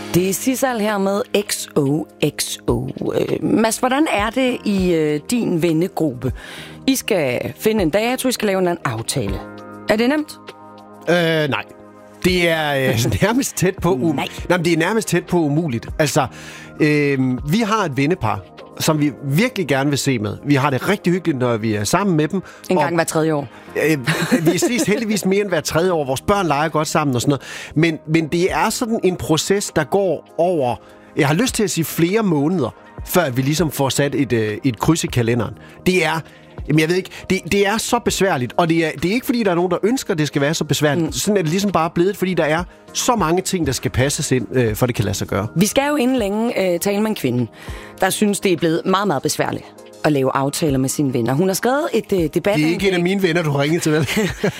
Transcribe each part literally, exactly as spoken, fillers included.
Det er Sissal her med X O X O. Øh, Mads, hvordan er det i øh, din vennegruppe? I skal finde en dato, I skal lave en aftale. Er det nemt? Øh, nej. Det er øh, nærmest tæt på um- Nej. Nej, men det er nærmest tæt på umuligt. Altså, øh, vi har et vennepar, som vi virkelig gerne vil se med. Vi har det rigtig hyggeligt, når vi er sammen med dem. En gang hver tredje år. Øh, vi ses heldigvis mere end hver tredje år. Vores børn leger godt sammen og sådan noget. Men, men det er sådan en proces, der går over, jeg har lyst til at sige flere måneder, før vi ligesom får sat et, øh, et kryds i kalenderen. Det er... Jamen, jeg ved ikke, det, det er så besværligt, og det er, det er ikke, fordi der er nogen, der ønsker, at det skal være så besværligt. Mm. Sådan er det ligesom bare blevet, fordi der er så mange ting, der skal passes ind, øh, for det kan lade sig gøre. Vi skal jo inden længe øh, tale med en kvinde, der synes, det er blevet meget, meget besværligt at lave aftaler med sine venner. Hun har skrevet et øh, debat. Det er ikke en af mine venner, du har ringet til, vel?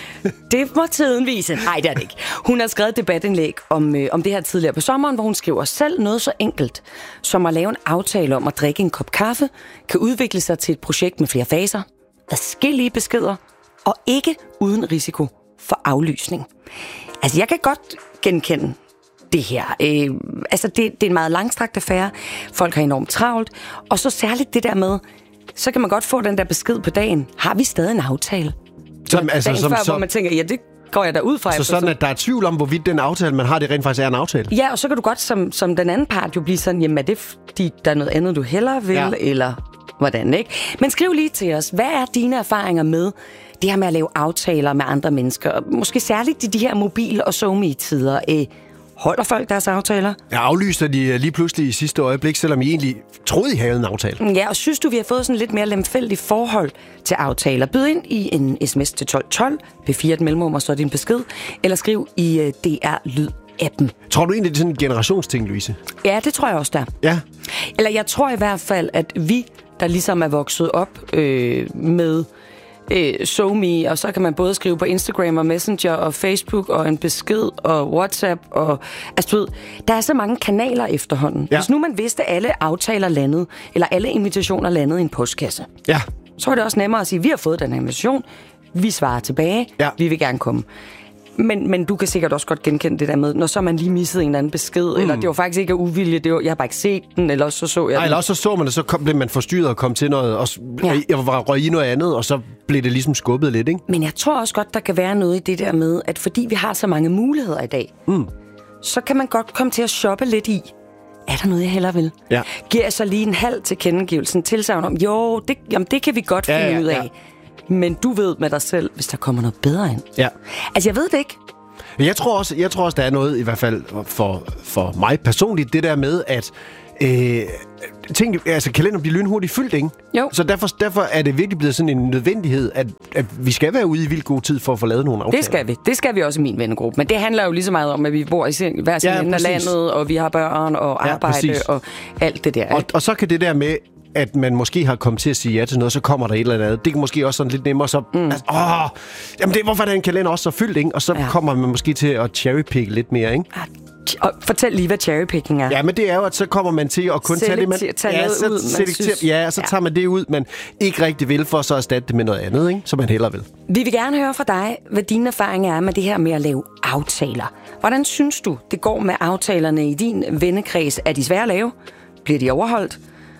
Det må tiden vise. Nej, det er det ikke. Hun har skrevet et debatindlæg om, øh, om det her tidligere på sommeren, hvor hun skriver selv noget så enkelt, som at lave en aftale om at drikke en kop kaffe, kan udvikle sig til et projekt med flere faser, adskillige beskeder, og ikke uden risiko for aflysning. Altså, jeg kan godt genkende det her. Øh, altså, det, det er en meget langstrakt affære. Folk har enormt travlt. Og så særligt det der med, så kan man godt få den der besked på dagen. Har vi stadig en aftale? Som, altså, dagen som, før, så, hvor man tænker, ja, det går jeg da ud fra. Så sådan, at der er tvivl om, hvorvidt den aftale, man har, det rent faktisk er en aftale? Ja, og så kan du godt som, som den anden part jo blive sådan, jamen er det fordi, der er noget andet, du hellere vil, ja. Eller hvordan, ikke? Men skriv lige til os, hvad er dine erfaringer med det her med at lave aftaler med andre mennesker? Måske særligt i de her mobil- og SoMe-tider. Øh, holder folk deres aftaler? Jeg aflyser de lige pludselig i sidste øjeblik, selvom I egentlig troede, I havde en aftale. Ja, og synes du, vi har fået sådan lidt mere lemfældigt forhold til aftaler? Byd ind i en sms til tolv tolv, P fire et mellemrum og så din besked, eller skriv i uh, D R Lyd-appen. Tror du egentlig, det er sådan en generationsting, Louise? Ja, det tror jeg også, der. Ja. Eller jeg tror i hvert fald, at vi, der ligesom er vokset op øh, med øh, SoMe, og så kan man både skrive på Instagram og Messenger og Facebook og en besked og WhatsApp og altså du ved, der er så mange kanaler efterhånden. Ja. Hvis nu man vidste, at alle aftaler landede, eller alle invitationer landede i en postkasse, ja. så er det også nemmere at sige, at vi har fået den her invitation, vi svarer tilbage, ja. Vi vil gerne komme. Men, men du kan sikkert også godt genkende det der med, når så man lige missede en eller anden besked, mm. eller det var faktisk ikke af uvilje, det var, jeg har bare ikke set den, eller så så jeg Nej, eller også så så man det, så kom, blev man forstyrret og kom til noget, og ja. Jeg var røg i noget andet, og så blev det ligesom skubbet lidt, ikke? Men jeg tror også godt, der kan være noget i det der med, at fordi vi har så mange muligheder i dag, mm. så kan man godt komme til at shoppe lidt i, er der noget, jeg hellere vil? Ja. Giver jeg så lige en halv tilkendegivelsen, tilsagn om, jo, det, jamen, det kan vi godt finde ja, ja, ud af. Ja. Men du ved med dig selv, hvis der kommer noget bedre ind. Ja. Altså, jeg ved det ikke. Jeg tror også, jeg tror også der er noget, i hvert fald for, for mig personligt, det der med, at øh, ting, altså, kalenderen bliver lynhurtigt fyldt, ikke? Jo. Så derfor, derfor er det virkelig blevet sådan en nødvendighed, at, at vi skal være ude i vildt god tid for at få lavet nogle aftaler. Det skal vi. Det skal vi også i min vennegruppe. Men det handler jo lige så meget om, at vi bor i sin, hver sin ja, ende af landet, og vi har børn og arbejde ja, og alt det der. Og, og så kan det der med, at man måske har kommet til at sige ja til noget, så kommer der et eller andet. Det kan måske også sådan lidt nemmere, så mm. altså, åh, jamen det, hvorfor er den kalender også så fyldt, ikke? Og så ja. kommer man måske til at cherrypicke lidt mere, ikke? Og fortæl lige, hvad cherrypicking er. Ja, men det er jo, at så kommer man til at kun Selekter, tage det, man... tage ja, så, ud, man synes... Ja, så tager ja. man det ud, man ikke rigtig vil, for så at erstatte det med noget andet, ikke? Som man hellere vil. Vi vil gerne høre fra dig, hvad dine erfaringer er med det her med at lave aftaler. Hvordan synes du, det går med aftalerne i din vennekreds? Er de svære at lave? Bliver de overholdt?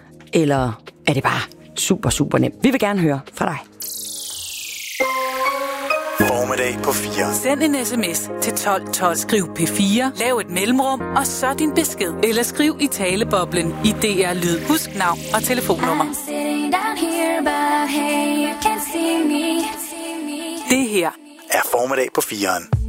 Eller er det bare super, super nemt? Vi vil gerne høre fra dig. Formiddag på fire. Send en sms til tolv tolv. Skriv P fire, lav et mellemrum, og så din besked. Eller skriv i taleboblen i D R Lyd. Husk navn og telefonnummer. Det her er Formiddag på firen.